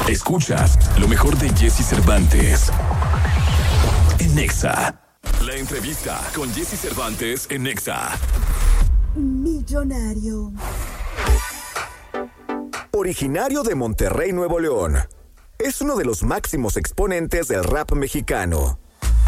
Escuchas lo mejor de Jesse Cervantes en Nexa. La entrevista con Jesse Cervantes en Nexa. Millonario. Originario de Monterrey, Nuevo León, es uno de los máximos exponentes del rap mexicano.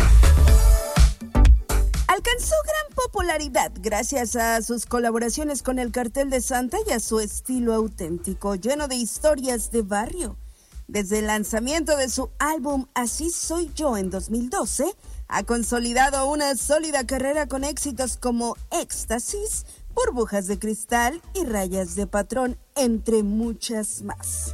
Alcanzó gran popularidad gracias a sus colaboraciones con el Cartel de Santa y a su estilo auténtico, lleno de historias de barrio. Desde el lanzamiento de su álbum Así Soy Yo en 2012, ha consolidado una sólida carrera con éxitos como Éxtasis, Burbujas de Cristal y Rayas de Patrón, entre muchas más.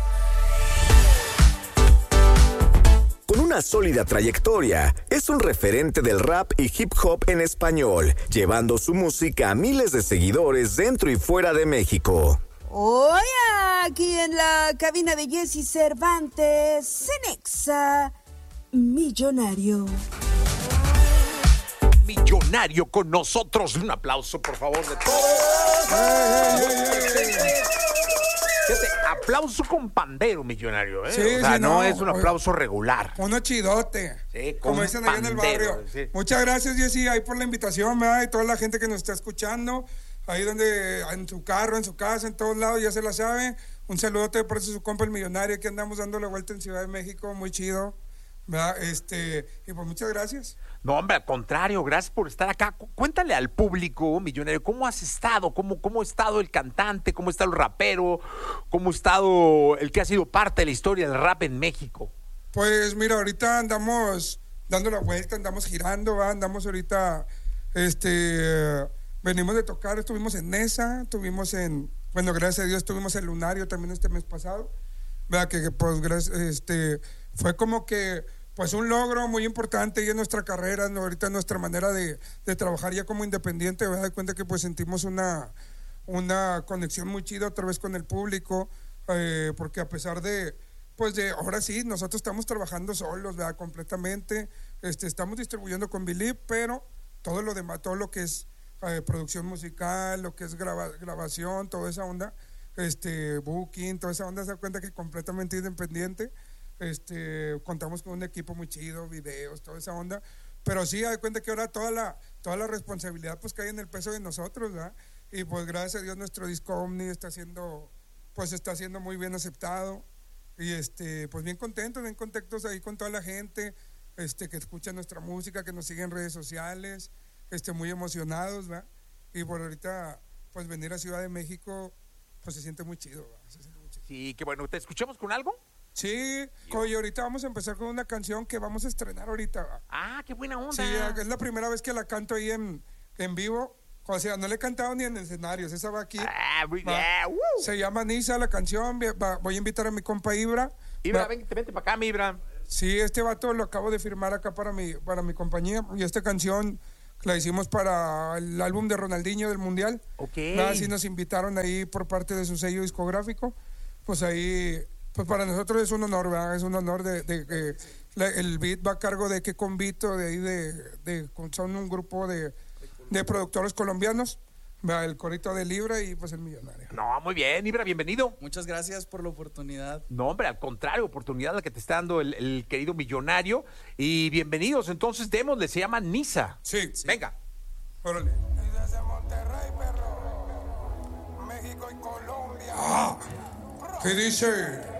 Con una sólida trayectoria, es un referente del rap y hip hop en español, llevando su música a miles de seguidores dentro y fuera de México. Hoy aquí en la cabina de Jesse Cervantes, en Nexa, Millonario. Millonario con nosotros. Un aplauso, por favor, de todos. Fíjate, aplauso con pandero, Millonario, ¿eh? Sí, o sea, sí, no es un aplauso regular. Uno chidote, Sí, como dicen allá en el barrio. Sí. Muchas gracias, Jessy, ahí por la invitación, ¿verdad? Y toda la gente que nos está escuchando, ahí donde, en su carro, en su casa, en todos lados, ya se la sabe. Un saludote por eso su compa el Millonario, que andamos dando la vuelta en Ciudad de México, muy chido, ¿verdad? Y pues muchas gracias. No, hombre, al contrario, gracias por estar acá. Cuéntale al público, Millonario, ¿cómo has estado? ¿Cómo ha estado el cantante? ¿Cómo está el rapero? ¿Cómo ha estado el que ha sido parte de la historia del rap en México? Pues mira, ahorita andamos dando la vuelta, andamos girando, ¿va? Andamos ahorita, venimos de tocar, estuvimos en Nesa, bueno, gracias a Dios estuvimos en Lunario también este mes pasado, ¿verdad? Que pues fue como que pues un logro muy importante y en nuestra carrera, ¿no? Ahorita nuestra manera de trabajar ya como independiente, me da cuenta que pues sentimos una conexión muy chida otra vez con el público, porque a pesar de ahora sí, nosotros estamos trabajando solos, ¿verdad? Completamente, estamos distribuyendo con Believe, pero todo lo demás, todo lo que es producción musical, lo que es grabación, toda esa onda, booking, toda esa onda, se da cuenta que completamente independiente. Contamos con un equipo muy chido, videos, toda esa onda, pero sí, da cuenta que ahora toda la responsabilidad pues cae en el peso de nosotros, ¿verdad? Y pues gracias a Dios nuestro disco Omni está siendo muy bien aceptado y pues bien contentos ahí con toda la gente que escucha nuestra música, que nos sigue en redes sociales, muy emocionados, ¿verdad? Y por ahorita pues venir a Ciudad de México pues se siente muy chido, ¿verdad? Se siente muy chido. Sí, qué bueno. ¿Te escuchamos con algo? Sí, y ahorita vamos a empezar con una canción que vamos a estrenar ahorita. Ah, qué buena onda. Sí, es la primera vez que la canto ahí en vivo. O sea, no le he cantado ni en escenarios, esa va aquí. Ah, muy bien. Se llama Nisa la canción, voy a invitar a mi compa Ibra. Ibra, vente para acá, mi Ibra. Sí, este vato lo acabo de firmar acá para mi compañía. Y esta canción la hicimos para el álbum de Ronaldinho del Mundial. Ok. Así nos invitaron ahí por parte de su sello discográfico. Pues ahí... Pues para nosotros es un honor, ¿verdad? Es un honor de que el beat va a cargo de Que Convito, de ahí son un grupo de productores colombianos, ¿verdad? El corito de Libra y pues el Millonario. No, muy bien, Ibra, bienvenido. Muchas gracias por la oportunidad. No, hombre, al contrario, oportunidad la que te está dando el querido Millonario. Y bienvenidos, entonces démosle, se llama Nisa. Sí. Venga. Órale. Y desde Monterrey, perro, México y Colombia. ¿Qué dice?